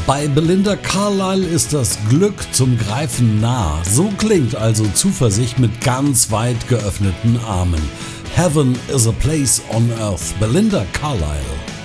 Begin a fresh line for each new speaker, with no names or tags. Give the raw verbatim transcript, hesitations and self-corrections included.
Bei Belinda Carlisle ist das Glück zum Greifen nah. So klingt also Zuversicht mit ganz weit geöffneten Armen. Heaven is a place on earth. Belinda Carlisle.